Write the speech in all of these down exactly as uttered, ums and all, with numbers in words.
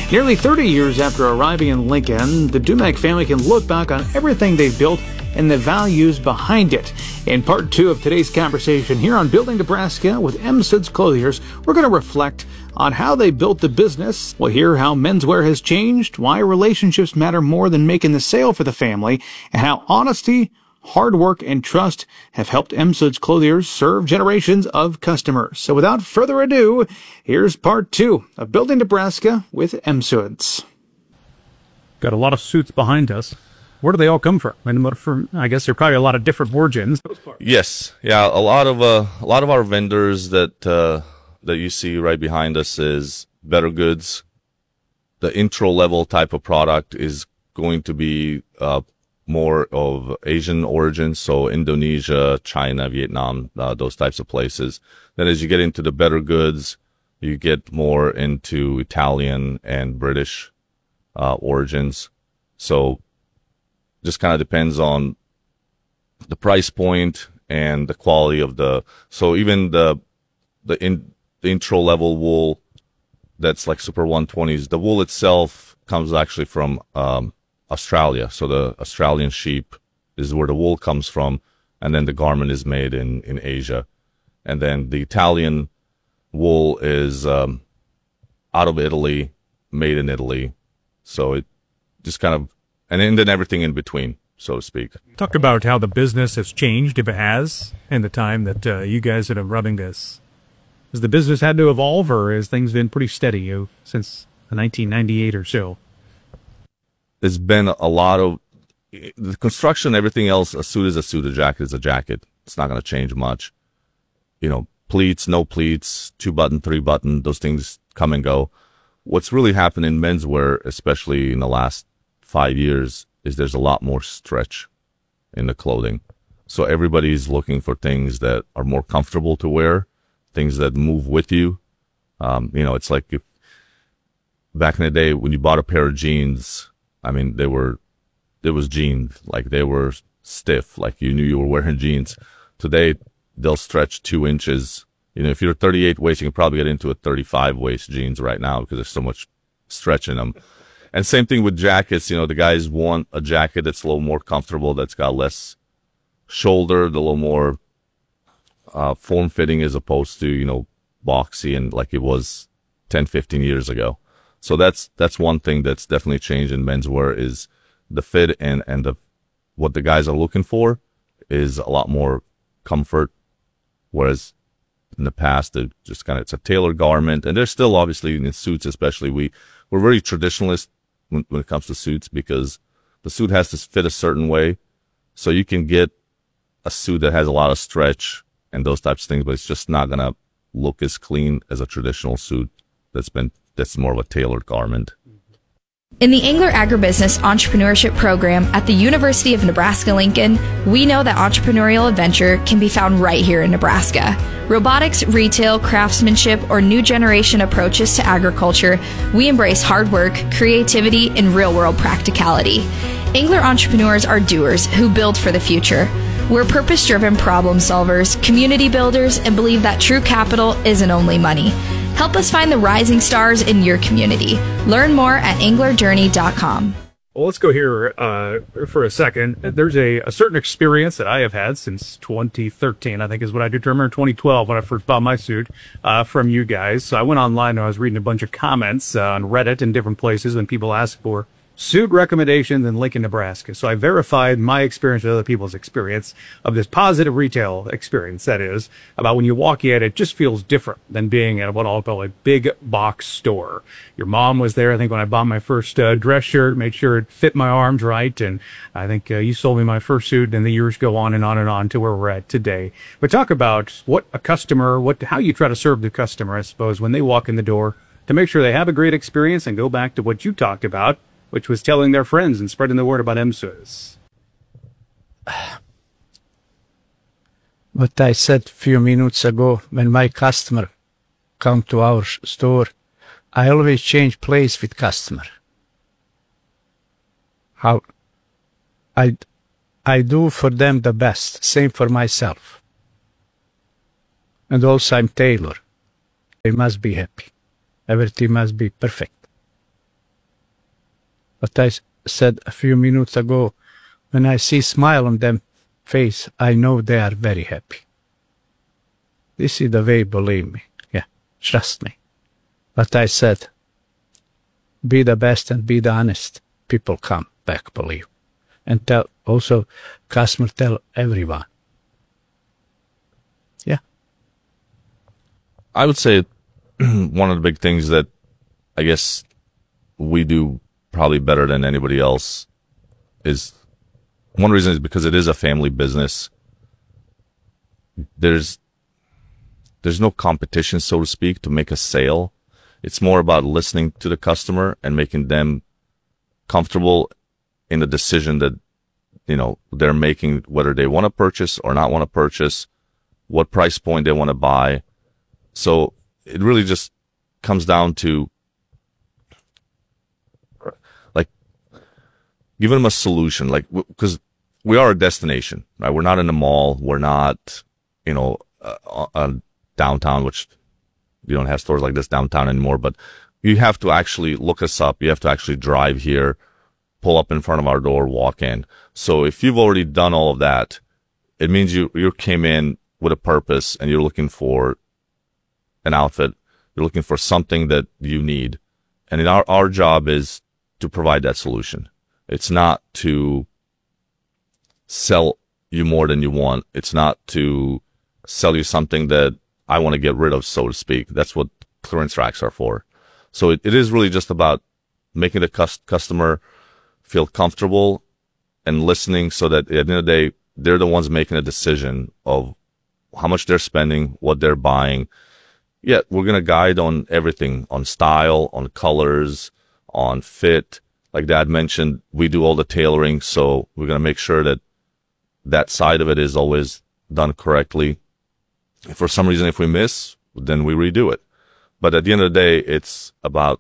Nearly thirty years after arriving in Lincoln, the Dumack family can look back on everything they've built and the values behind it. In part two of today's conversation here on Building Nebraska with M. Suits Clothiers, we're going to reflect on how they built the business. We'll hear how menswear has changed, why relationships matter more than making the sale for the family, and how honesty, hard work, and trust have helped M. Suits Clothiers serve generations of customers. So without further ado, here's part two of Building Nebraska with M. Suits. Got a lot of suits behind us. Where do they all come from? And from, I guess there are probably a lot of different origins. Yes, yeah, a lot of uh, a lot of our vendors that uh, that you see right behind us is Better Goods. The intro level type of product is going to be uh, more of Asian origin, so Indonesia, China, Vietnam, uh, those types of places. Then as you get into the Better Goods, you get more into Italian and British uh, origins. So just kind of depends on the price point and the quality of the, so even the, the, in, the intro level wool that's like Super one twenties, the wool itself comes actually from, um, Australia. So the Australian sheep is where the wool comes from. And then the garment is made in, in Asia. And then the Italian wool is, um, out of Italy, made in Italy. So it just kind of, and then everything in between, so to speak. Talk about how the business has changed, if it has, in the time that uh, you guys have been running this. Has the business had to evolve, or has things been pretty steady you know, since nineteen ninety-eight or so? There's been a lot of the construction, everything else. A suit is a suit, a jacket is a jacket. It's not going to change much. You know, pleats, no pleats, two button, three button, those things come and go. What's really happened in menswear, especially in the last five years, is there's a lot more stretch in the clothing. So everybody's looking for things that are more comfortable to wear, things that move with you. Um, you know, it's like if back in the day when you bought a pair of jeans, I mean, they were, it was jeans, like they were stiff, like you knew you were wearing jeans. Today, they'll stretch two inches. You know, if you're thirty-eight waist, you can probably get into a thirty-five waist jeans right now because there's so much stretch in them. And same thing with jackets. You know, the guys want a jacket that's a little more comfortable, that's got less shoulder, a little more uh, form-fitting as opposed to, you know, boxy and like it was ten, fifteen years ago. So that's that's one thing that's definitely changed in menswear is the fit and, and the what the guys are looking for is a lot more comfort, whereas in the past, it just kind of, it's a tailored garment. And there's still obviously in suits, especially, we, we're very traditionalist when, when it comes to suits because the suit has to fit a certain way. So you can get a suit that has a lot of stretch and those types of things, but it's just not going to look as clean as a traditional suit that's been, that's more of a tailored garment. In the Engler Agribusiness Entrepreneurship Program at the University of Nebraska-Lincoln, we know that entrepreneurial adventure can be found right here in Nebraska. Robotics, retail, craftsmanship, or new generation approaches to agriculture, we embrace hard work, creativity, and real-world practicality. Engler entrepreneurs are doers who build for the future. We're purpose-driven problem solvers, community builders, and believe that true capital isn't only money. Help us find the rising stars in your community. Learn more at angler journey dot com. Well, let's go here uh, for a second. There's a, a certain experience that I have had since twenty thirteen, I think is what I determined, twenty twelve when I first bought my suit uh, from you guys. So I went online and I was reading a bunch of comments uh, on Reddit and different places when people asked for suit recommendations in Lincoln, Nebraska. So I verified my experience with other people's experience of this positive retail experience, that is, about when you walk in, it just feels different than being at what I'll call a big box store. Your mom was there, I think, when I bought my first uh, dress shirt, made sure it fit my arms right, and I think uh, you sold me my first suit, and the years go on and on and on to where we're at today. But talk about what a customer, what how you try to serve the customer, I suppose, when they walk in the door to make sure they have a great experience and go back to what you talked about, which was telling their friends and spreading the word about M. Suits. What I said a few minutes ago, when my customer come to our store, I always change place with customer. How I, I do for them the best, same for myself. And also I'm tailor. They must be happy. Everything must be perfect. But I s- said a few minutes ago, when I see smile on them face, I know they are very happy. This is the way, believe me. Yeah, trust me. But I said, be the best and be the honest. People come back, believe. And tell also, customer tell everyone. Yeah. I would say one of the big things that I guess we do probably better than anybody else is, one reason is because it is a family business. There's, there's no competition, so to speak, to make a sale. It's more about listening to the customer and making them comfortable in the decision that, you know, they're making, whether they want to purchase or not want to purchase, what price point they want to buy. So it really just comes down to like giving them a solution, like, because we are a destination, right? We're not in a mall. We're not, you know, uh, uh, downtown, which you don't have stores like this downtown anymore, but you have to actually look us up. You have to actually drive here, pull up in front of our door, walk in. So if you've already done all of that, it means you, you came in with a purpose and you're looking for an outfit. You're looking for something that you need. And in our, our job is to provide that solution. It's not to sell you more than you want. It's not to sell you something that I want to get rid of, so to speak. That's what clearance racks are for. So it, it is really just about making the cus- customer feel comfortable and listening, so that at the end of the day, they're the ones making a decision of how much they're spending, what they're buying. Yeah, we're going to guide on everything, on style, on colors, on fit. Like Dad mentioned, we do all the tailoring, so we're going to make sure that that side of it is always done correctly. If for some reason, if we miss, then we redo it. But at the end of the day, it's about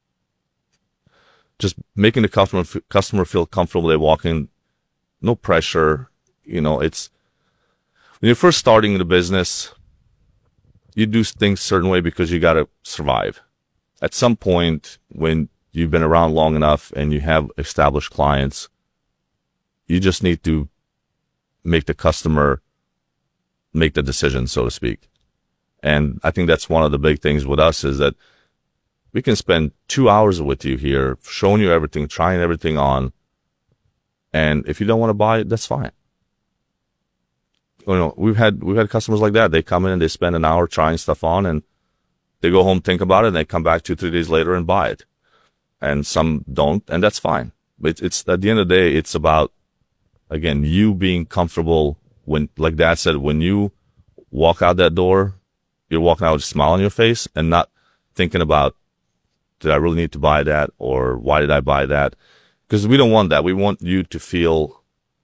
just making the customer customer feel comfortable. They walk in, no pressure. You know, it's when you're first starting the business, you do things a certain way because you got to survive. At some point, when you've been around long enough and you have established clients, you just need to make the customer make the decision, so to speak. And I think that's one of the big things with us, is that we can spend two hours with you here, showing you everything, trying everything on. And if you don't want to buy it, that's fine. You know, we've had, we've had customers like that. They come in and they spend an hour trying stuff on, and they go home, think about it, and they come back two, three days later and buy it. And some don't, and that's fine. But it's, at the end of the day, it's about, again, you being comfortable when, like Dad said, when you walk out that door, you're walking out with a smile on your face and not thinking about, did I really need to buy that, or why did I buy that? Because we don't want that. We want you to feel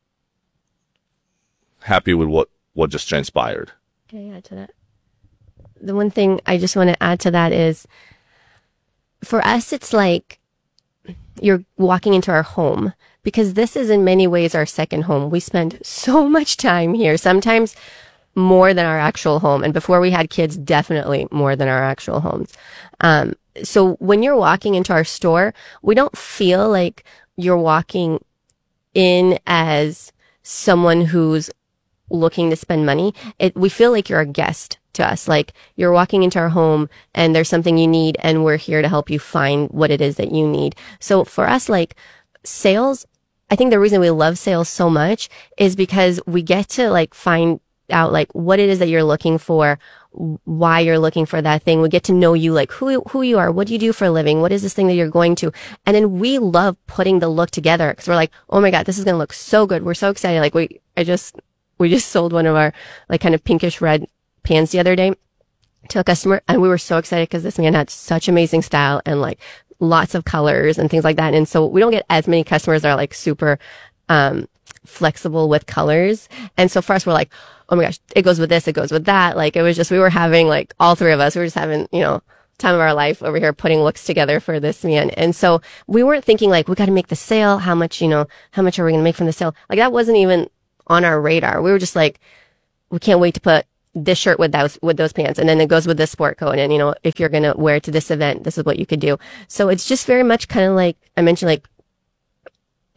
happy with what, what just transpired. Can I add to that? The one thing I just want to add to that is, for us, it's like you're walking into our home, because this is in many ways our second home. We spend so much time here, sometimes more than our actual home. And before we had kids, definitely more than our actual homes. Um, so when you're walking into our store, we don't feel like you're walking in as someone who's looking to spend money. It, we feel like you're a guest to us. Like you're walking into our home and there's something you need, and we're here to help you find what it is that you need. So for us, like sales, I think the reason we love sales so much is because we get to like find out like what it is that you're looking for, why you're looking for that thing. We get to know you, like who, who you are, what do you do for a living? What is this thing that you're going to? And then we love putting the look together, because we're like, oh my God, this is going to look so good. We're so excited. Like we, I just, we just sold one of our like kind of pinkish red pants the other day to a customer, and we were so excited because this man had such amazing style and like lots of colors and things like that. And so we don't get as many customers that are like super, um, flexible with colors. And so for us, we're like, oh my gosh, it goes with this, it goes with that. Like it was just, we were having like all three of us, we were just having, you know, time of our life over here putting looks together for this man. And so we weren't thinking like, we got to make the sale. How much, you know, how much are we going to make from the sale? Like that wasn't even on our radar. We were just like, we can't wait to put this shirt with those, with those pants. And then it goes with this sport coat. And, you know, if you're going to wear it to this event, this is what you could do. So it's just very much kind of like I mentioned, like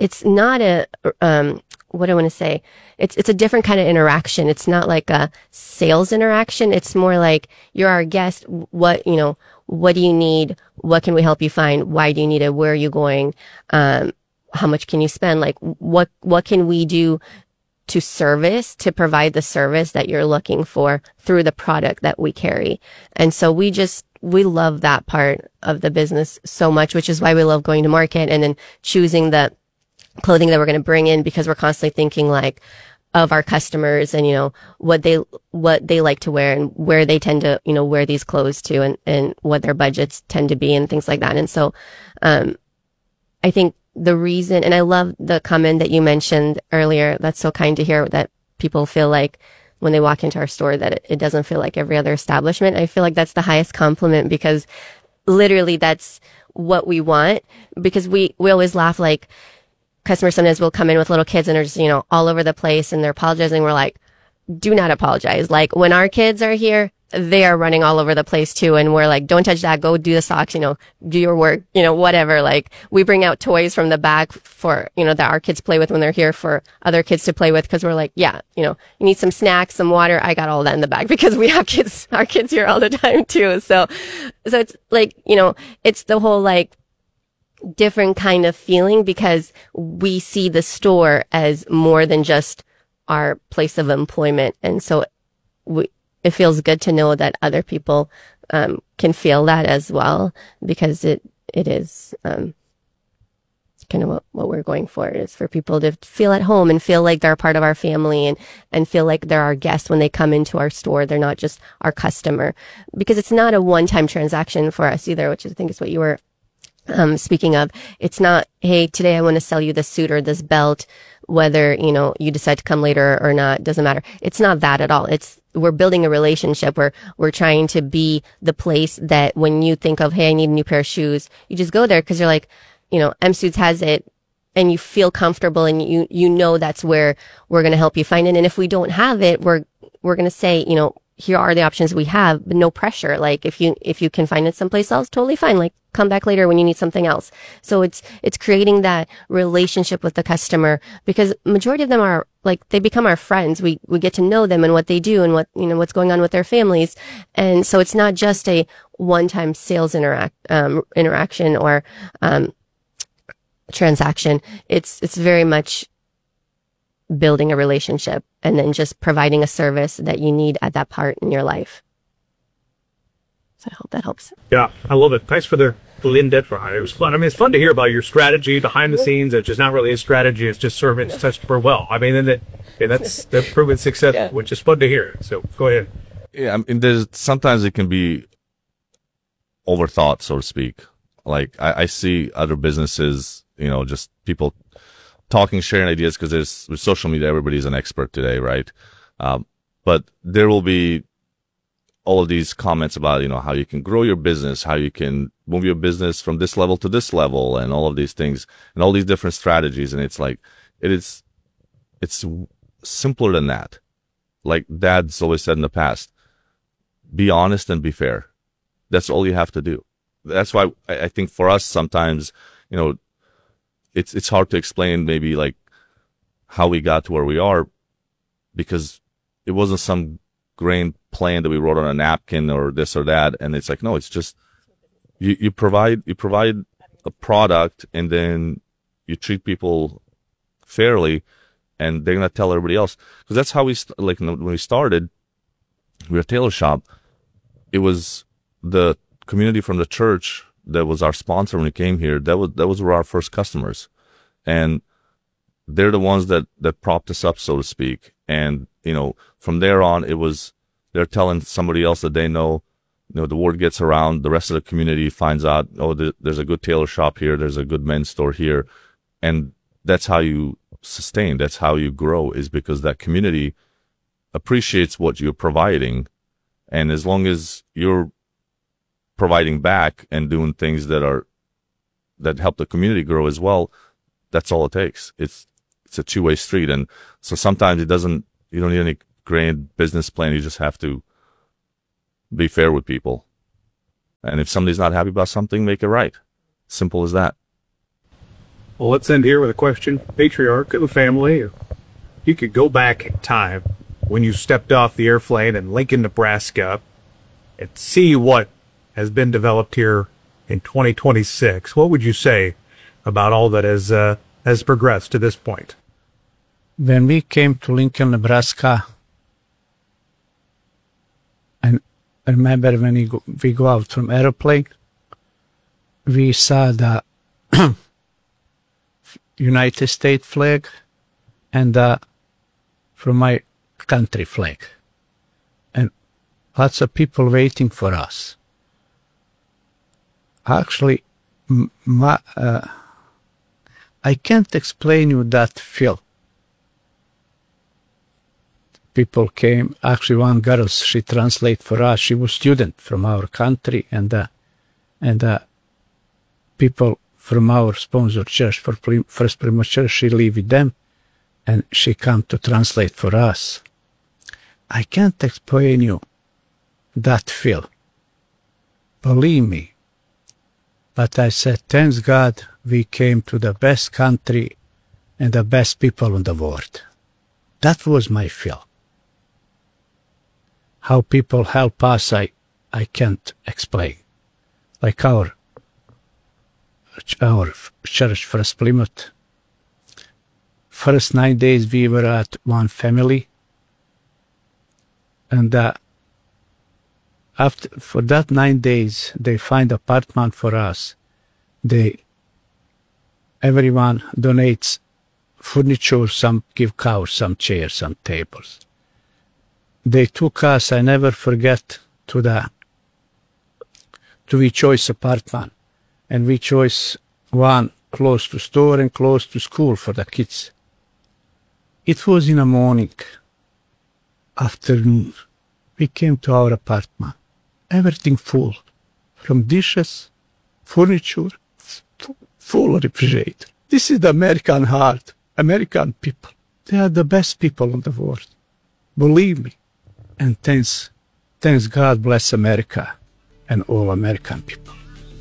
it's not a, um, what do I want to say? It's, it's a different kind of interaction. It's not like a sales interaction. It's more like you're our guest. What, you know, what do you need? What can we help you find? Why do you need it? Where are you going? Um, how much can you spend? Like what, what can we do to service, to provide the service that you're looking for through the product that we carry? And so we just, we love that part of the business so much, which is why we love going to market and then choosing the clothing that we're going to bring in, because we're constantly thinking like of our customers and, you know, what they, what they like to wear and where they tend to, you know, wear these clothes to, and, and what their budgets tend to be and things like that. And so, um, I think the reason, and I love the comment that you mentioned earlier, that's so kind to hear, that people feel like when they walk into our store that it, it doesn't feel like every other establishment. I feel like that's the highest compliment, because literally that's what we want. Because we, we always laugh, like customers sometimes will come in with little kids and are just, you know, all over the place and they're apologizing. We're like, do not apologize. Like when our kids are here, they are running all over the place too. And we're like, don't touch that. Go do the socks, you know, do your work, you know, whatever. Like we bring out toys from the back for, you know, that our kids play with when they're here for other kids to play with. Cause we're like, yeah, you know, you need some snacks, some water. I got all that in the back because we have kids, our kids here all the time too. So, so it's like, you know, it's the whole like different kind of feeling, because we see the store as more than just our place of employment. And so we, it feels good to know that other people um, can feel that as well, because it it is um, kind of what, what we're going for, is for people to feel at home and feel like they're a part of our family, and, and feel like they're our guests when they come into our store. They're not just our customer, because it's not a one-time transaction for us either, which I think is what you were um, speaking of. It's not, hey, today I want to sell you this suit or this belt, whether, you know, you decide to come later or not, doesn't matter. It's not that at all. It's, we're building a relationship where we're trying to be the place that when you think of, hey, I need a new pair of shoes, you just go there because you're like, you know, M Suits has it, and you feel comfortable, and you, you know, that's where we're going to help you find it. And if we don't have it, we're, we're going to say, you know, here are the options we have, but no pressure. Like if you, if you can find it someplace else, totally fine. Like come back later when you need something else. So it's, it's creating that relationship with the customer, because majority of them are like, they become our friends. We, we get to know them and what they do and what, you know, what's going on with their families. And so it's not just a one-time sales interact, um, interaction or, um, transaction. It's, it's very much building a relationship and then just providing a service that you need at that part in your life. So I hope that helps. Yeah, I love it. Thanks for the in-depth ride. It was fun. I mean, it's fun to hear about your strategy behind the scenes. It's just not really a strategy. It's just serving it's touched per well. I mean, and that, and that's the proven success, yeah. Which is fun to hear. So go ahead. Yeah, I mean, there's sometimes it can be overthought, so to speak. Like I, I see other businesses, you know, just people talking, sharing ideas, because there's with social media, everybody's an expert today, right? Um, but there will be all of these comments about, you know, how you can grow your business, how you can move your business from this level to this level, and all of these things, and all these different strategies. And it's like, it is, it's simpler than that. Like Dad's always said in the past, be honest and be fair. That's all you have to do. That's why I think for us, sometimes, you know, it's, it's hard to explain maybe like how we got to where we are, because it wasn't some grand plan that we wrote on a napkin or this or that. And it's like, no, it's just, you, you provide, you provide a product, and then you treat people fairly, and they're going to tell everybody else. Cause that's how we, st- like when we started, we were a tailor shop. It was the community from the church that was our sponsor when we came here. That was, that was were our first customers. And they're the ones that, that propped us up, so to speak. And, you know, from there on, it was, they're telling somebody else that they know, you know, the word gets around, the rest of the community finds out, oh, th- there's a good tailor shop here, there's a good men's store here. And that's how you sustain, that's how you grow, is because that community appreciates what you're providing. And as long as you're providing back and doing things that are, that help the community grow as well, that's all it takes. It's, it's a two-way street. And so sometimes it doesn't, you don't need any grand business plan. You just have to be fair with people. And if somebody's not happy about something, make it right. Simple as that. Well, let's end here with a question. Patriarch of the family, you could go back in time when you stepped off the airplane in Lincoln, Nebraska, and see what has been developed here in twenty twenty-six. What would you say about all that has, uh, has progressed to this point? When we came to Lincoln, Nebraska, and I remember when we go, we go out from airplane, we saw the United States flag and uh, from my country flag, and lots of people waiting for us. Actually, my, uh, I can't explain you that feel. People came. Actually, one girl, she translate for us. She was student from our country, and uh, and uh, people from our sponsor church, for Prim- First Primo Church, she live with them, and she come to translate for us. I can't explain you that feel. Believe me. But I said, thanks God, we came to the best country and the best people in the world. That was my feel. How people help us, I, I can't explain. Like our, our church, First Plymouth. First nine days we were at one family. And uh, after, for that nine days, they find apartment for us. They, everyone donates furniture, some give cows, some chairs, some tables. They took us, I never forget, to the, to we choice apartment. And we choice one close to store and close to school for the kids. It was in the morning, afternoon. We came to our apartment. Everything full, from dishes, furniture, full refrigerator. This is the American heart, American people. They are the best people in the world. Believe me. And thanks, thanks God bless America and all American people.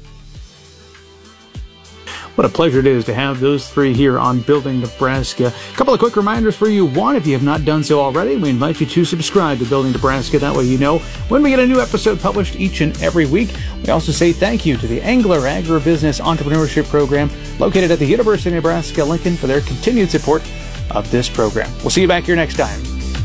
What a pleasure it is to have those three here on Building Nebraska. A couple of quick reminders for you. One, if you have not done so already, we invite you to subscribe to Building Nebraska. That way you know when we get a new episode published each and every week. We also say thank you to the Angler Agribusiness Entrepreneurship Program located at the University of Nebraska-Lincoln for their continued support of this program. We'll see you back here next time.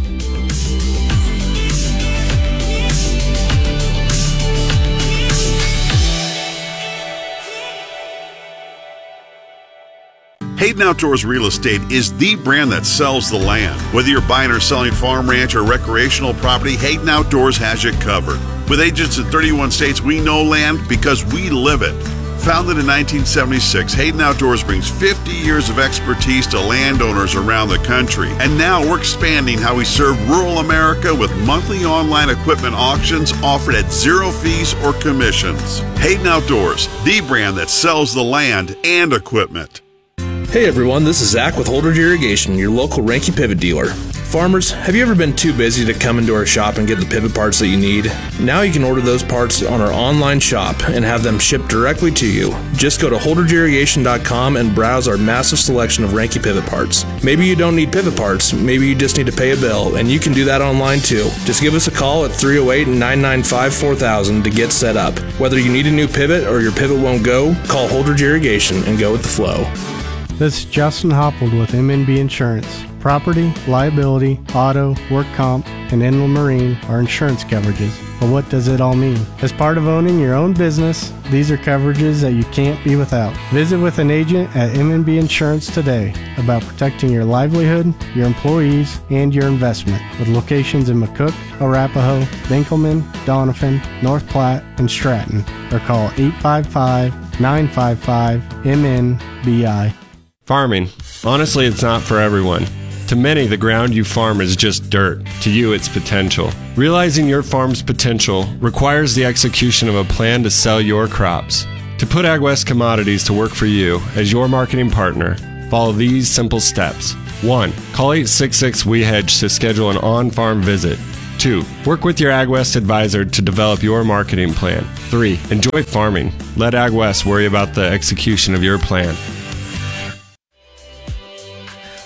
Hayden Outdoors Real Estate is the brand that sells the land. Whether you're buying or selling farm, ranch, or recreational property, Hayden Outdoors has you covered. With agents in thirty-one states, we know land because we live it. Founded in nineteen seventy-six, Hayden Outdoors brings fifty years of expertise to landowners around the country. And now we're expanding how we serve rural America with monthly online equipment auctions offered at zero fees or commissions. Hayden Outdoors, the brand that sells the land and equipment. Hey everyone, this is Zach with Holdridge Irrigation, your local Ranky pivot dealer. Farmers, have you ever been too busy to come into our shop and get the pivot parts that you need? Now you can order those parts on our online shop and have them shipped directly to you. Just go to holdridge irrigation dot com and browse our massive selection of Ranky pivot parts. Maybe you don't need pivot parts, maybe you just need to pay a bill, and you can do that online too. Just give us a call at three oh eight, nine nine five, four thousand to get set up. Whether you need a new pivot or your pivot won't go, call Holdridge Irrigation and go with the flow. This is Justin Hoppold with M N B Insurance. Property, liability, auto, work comp, and inland marine are insurance coverages. But what does it all mean? As part of owning your own business, these are coverages that you can't be without. Visit with an agent at M N B Insurance today about protecting your livelihood, your employees, and your investment. With locations in McCook, Arapahoe, Dinkelman, Doniphan, North Platte, and Stratton. Or call eight five five, nine five five, M N B I. Farming. Honestly, it's not for everyone. To many, the ground you farm is just dirt. To you, it's potential. Realizing your farm's potential requires the execution of a plan to sell your crops. To put AgWest Commodities to work for you as your marketing partner, follow these simple steps. one. Call eight six six, W E hedge to schedule an on-farm visit. two. Work with your AgWest advisor to develop your marketing plan. three. Enjoy farming. Let AgWest worry about the execution of your plan.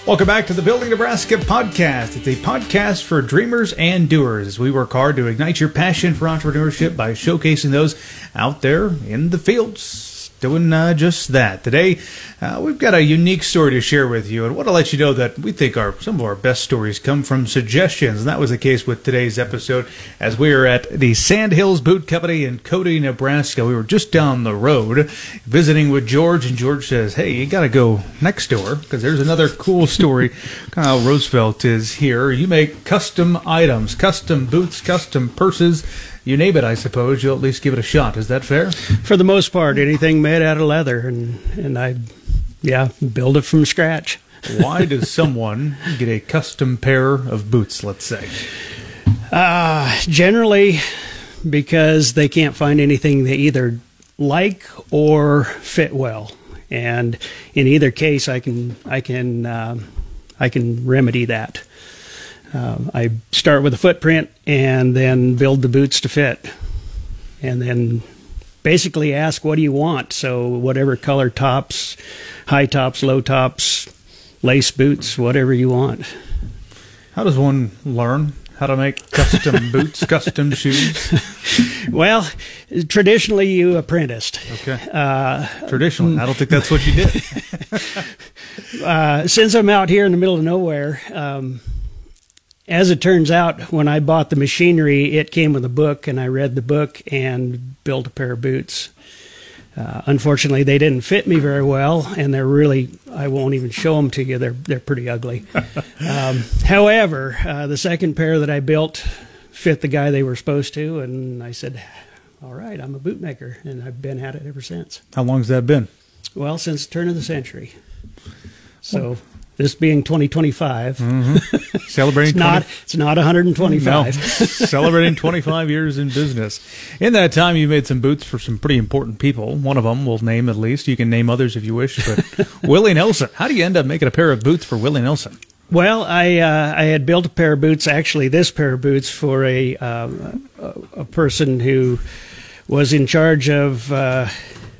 Welcome back to the Building Nebraska podcast. It's a podcast for dreamers and doers as we work hard to ignite your passion for entrepreneurship by showcasing those out there in the fields doing uh, just that. Today, uh, we've got a unique story to share with you, and I want to let you know that we think our some of our best stories come from suggestions, and that was the case with today's episode as we were at the Sandhills Boot Company in Cody, Nebraska. We were just down the road visiting with George, and George says, hey, you got to go next door because there's another cool story. Kyle Roosevelt is here. You make custom items, custom boots, custom purses, you name it, I suppose. You'll at least give it a shot. Is that fair? For the most part, anything made out of leather, and and I, yeah, build it from scratch. Why does someone get a custom pair of boots, let's say? Uh, generally, because they can't find anything they either like or fit well, and in either case, I can I can um, I can remedy that. Uh, I start with a footprint and then build the boots to fit, and then basically ask, what do you want? So whatever color tops, high tops, low tops, lace boots, whatever you want. How does one learn how to make custom boots, custom shoes? Well, traditionally you apprenticed. Okay. Uh, traditionally. I don't think that's what you did. uh, since I'm out here in the middle of nowhere, um, as it turns out, when I bought the machinery, it came with a book, and I read the book and built a pair of boots. Uh, unfortunately, they didn't fit me very well, and they're really, I won't even show them to you. They're they're pretty ugly. um, however, uh, the second pair that I built fit the guy they were supposed to, and I said, all right, I'm a bootmaker, and I've been at it ever since. How long's that been? Well, since the turn of the century. So... This being twenty twenty-five, mm-hmm. Celebrating it's not twenty it's not one hundred twenty-five. No. Celebrating twenty-five years in business. In that time, you made some boots for some pretty important people. One of them we'll name at least. You can name others if you wish. But Willie Nelson. How do you end up making a pair of boots for Willie Nelson? Well, I uh, I had built a pair of boots. Actually, this pair of boots for a um, a, a person who was in charge of. Uh,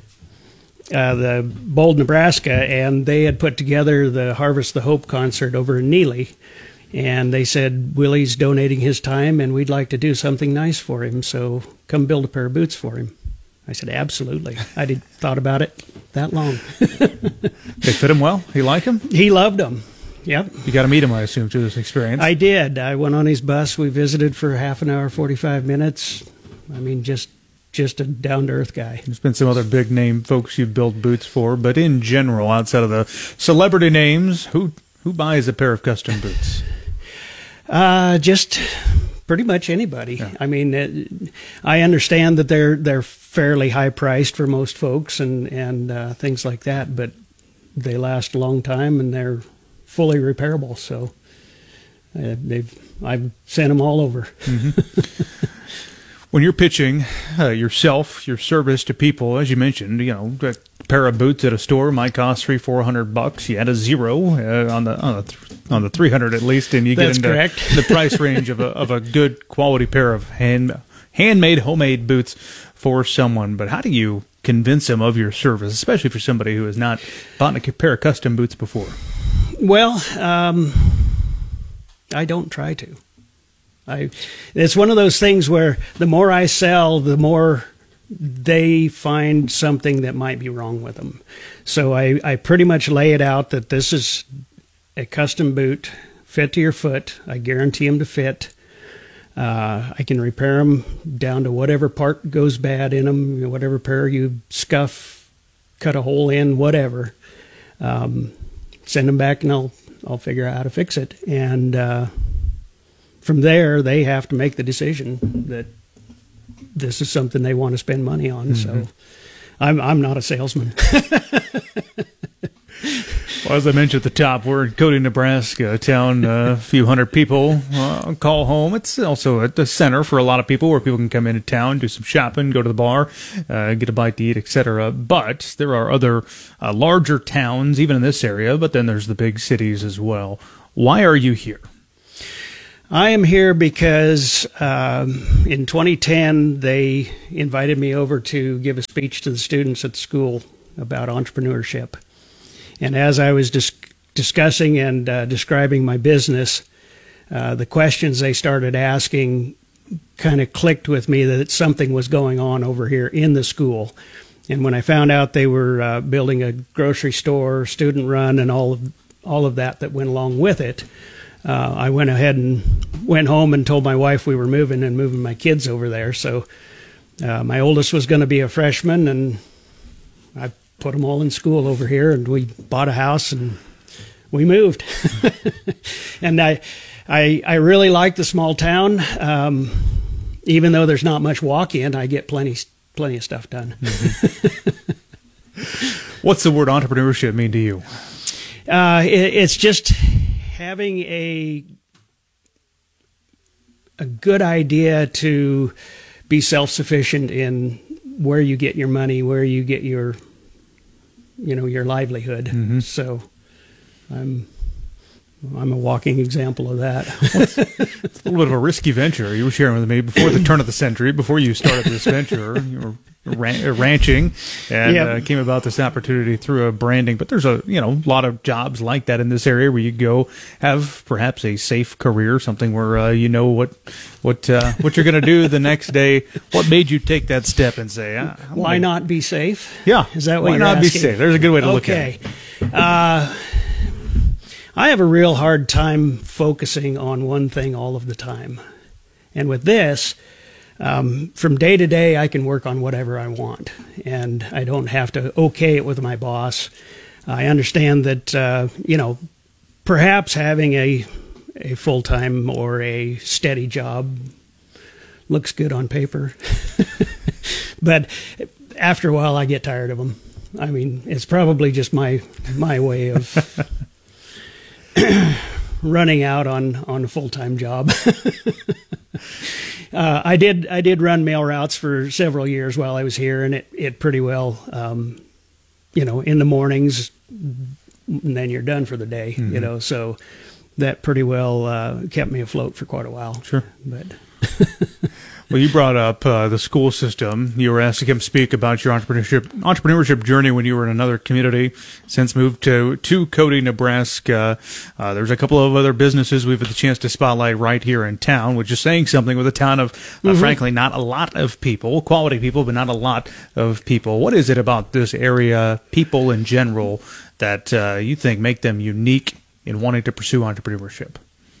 Uh, the Bold, Nebraska, and they had put together the Harvest the Hope concert over in Neely, and they said, Willie's donating his time, and we'd like to do something nice for him, so come build a pair of boots for him. I said, absolutely. I did thought about it that long. They fit him well? He liked them? He loved them. Yep. You got to meet him, I assume, through this experience. I did. I went on his bus. We visited for half an hour, forty-five minutes. I mean, just... Just a down-to-earth guy. There's been some other big-name folks you've built boots for, but in general, outside of the celebrity names, who who buys a pair of custom boots? Uh, just pretty much anybody. Yeah. I mean, it, I understand that they're they're fairly high-priced for most folks and and uh, things like that, but they last a long time and they're fully repairable. So uh, they've I've sent them all over. Mm-hmm. When you're pitching uh, yourself, your service to people, as you mentioned, you know, a pair of boots at a store might cost three, four hundred bucks. You add a zero uh, on the on the th- on the three hundred at least, and you That's get into correct. the price range of a of a good quality pair of hand handmade, homemade boots for someone. But how do you convince them of your service, especially for somebody who has not bought a pair of custom boots before? Well, um, I don't try to. I, it's one of those things where the more I sell, the more they find something that might be wrong with them. So I, I pretty much lay it out that this is a custom boot, fit to your foot. I guarantee them to fit. Uh, I can repair them down to whatever part goes bad in them, whatever pair you scuff, cut a hole in, whatever. Um, send them back and I'll I'll figure out how to fix it. And uh, from there, they have to make the decision that this is something they want to spend money on. Mm-hmm. So I'm I'm not a salesman. Well, as I mentioned at the top, we're in Cody, Nebraska, a town, uh, a few hundred people uh, call home. It's also at the center for a lot of people where people can come into town, do some shopping, go to the bar, uh, get a bite to eat, et cetera. But there are other uh, larger towns, even in this area, but then there's the big cities as well. Why are you here? I am here because um, in twenty ten, they invited me over to give a speech to the students at the school about entrepreneurship. And as I was dis- discussing and uh, describing my business, uh, the questions they started asking kind of clicked with me that something was going on over here in the school. And when I found out they were uh, building a grocery store, student run, and all of all of that that went along with it, uh, I went ahead and went home and told my wife we were moving and moving my kids over there. So uh, my oldest was going to be a freshman, and I put them all in school over here, and we bought a house and we moved. And I, I, I really like the small town. Um, even though there's not much walk-in, I get plenty, plenty of stuff done. Mm-hmm. What's the word entrepreneurship mean to you? Uh, it, it's just having a a good idea to be self-sufficient in where you get your money, where you get your, you know, your livelihood. Mm-hmm. So I'm I'm a walking example of that. Well, it's, it's a little bit of a risky venture. You were sharing with me before the turn of the century, before you started this venture, you were ran- ranching and yep. uh, came about this opportunity through a branding. But there's a you know a lot of jobs like that in this area where you go have perhaps a safe career, something where uh, you know what what uh, what you're going to do the next day. What made you take that step and say, ah, why gonna... not be safe? Yeah, is that what why you're not asking? be safe? There's a good way to okay. look at it. Uh, I have a real hard time focusing on one thing all of the time. And with this, um, from day to day, I can work on whatever I want. And I don't have to okay it with my boss. I understand that, uh, you know, perhaps having a, a full-time or a steady job looks good on paper. But after a while, I get tired of them. I mean, it's probably just my my way of... running out on, on a full-time job. uh, I did I did run mail routes for several years while I was here, and it, it pretty well, um, you know, in the mornings, and then you're done for the day, mm-hmm. you know, so that pretty well uh, kept me afloat for quite a while. Sure. But well, you brought up uh, the school system. You were asked to come speak about your entrepreneurship entrepreneurship journey when you were in another community. Since moved to to Cody, Nebraska, uh, there's a couple of other businesses we've had the chance to spotlight right here in town, which is saying something with a town of, uh, mm-hmm. frankly, not a lot of people, quality people, but not a lot of people. What is it about this area, people in general, that uh, you think make them unique in wanting to pursue entrepreneurship?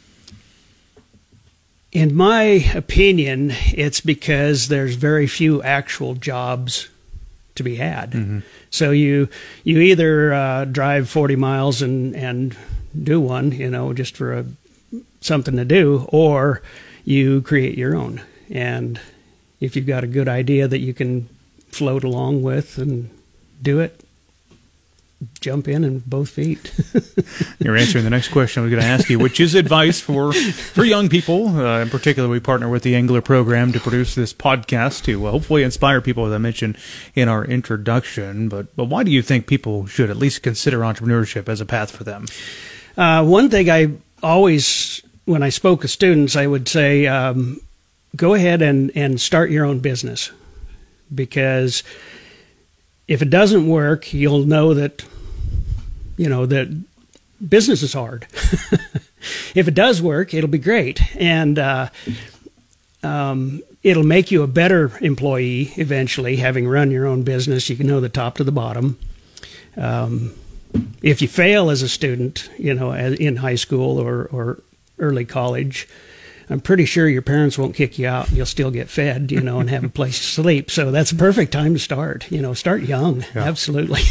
In my opinion, it's because there's very few actual jobs to be had. Mm-hmm. So you you either uh, drive forty miles and, and do one, you know, just for a, something to do, or you create your own. And if you've got a good idea that you can float along with and do it, jump in in both feet. You're answering the next question I was going to ask you, which is advice for, for young people. Uh, in particular, we partner with the Angler program to produce this podcast to uh, hopefully inspire people, as I mentioned in our introduction. But, but why do you think people should at least consider entrepreneurship as a path for them? Uh, one thing I always, when I spoke with students, I would say, um, go ahead and, and start your own business. Because if it doesn't work, you'll know that, you know, that business is hard. If it does work, it'll be great. And uh, um, it'll make you a better employee eventually, having run your own business. You can know the top to the bottom. Um, if you fail as a student, you know, in high school or, or early college, I'm pretty sure your parents won't kick you out. You'll still get fed, you know, and have a place to sleep. So that's a perfect time to start. You know, start young. Yeah. Absolutely.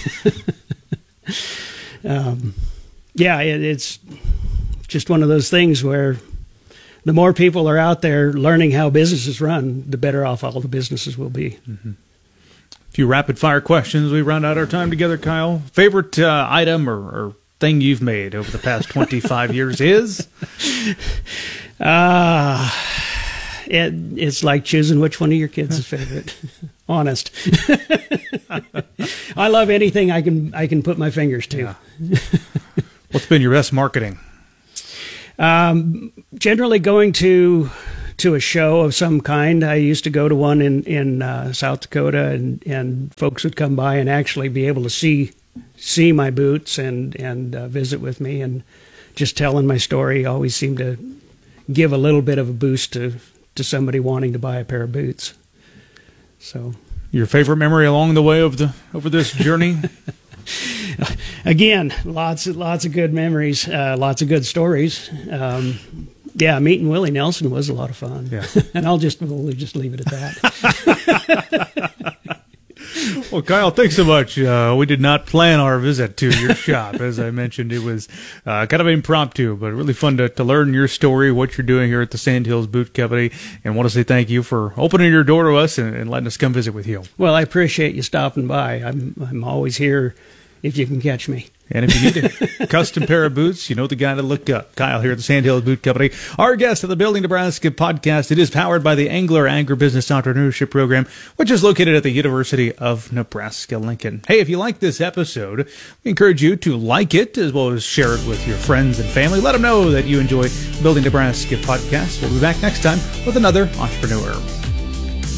um, yeah, it, it's just one of those things where the more people are out there learning how businesses run, the better off all the businesses will be. Mm-hmm. A few rapid-fire questions. We round out our time together, Kyle. Favorite uh, item or, or thing you've made over the past twenty-five years is? Uh, it, it's like choosing which one of your kids is favorite. Honest. I love anything I can I can put my fingers to. Yeah. What's been your best marketing? Um, generally going to to a show of some kind. I used to go to one in in uh, South Dakota, and and folks would come by and actually be able to see see my boots and and uh, visit with me, and just telling my story always seemed to give a little bit of a boost to to somebody wanting to buy a pair of boots. So, your favorite memory along the way of the over this journey? Again, lots of lots of good memories, uh, lots of good stories. Um, yeah, meeting Willie Nelson was a lot of fun. Yeah. And I'll just we'll just leave it at that. Well, Kyle, thanks so much. Uh, we did not plan our visit to your shop. As I mentioned, it was uh, kind of impromptu, but really fun to, to learn your story, what you're doing here at the Sandhills Boot Company, and want to say thank you for opening your door to us and, and letting us come visit with you. Well, I appreciate you stopping by. I'm I'm always here if you can catch me. And if you need a custom pair of boots, you know the guy to look up. Kyle here at the Sandhills Boot Company. Our guest of the Building Nebraska podcast. It is powered by the Angler Agribusiness Entrepreneurship Program, which is located at the University of Nebraska-Lincoln. Hey, if you like this episode, we encourage you to like it as well as share it with your friends and family. Let them know that you enjoy Building Nebraska podcast. We'll be back next time with another entrepreneur.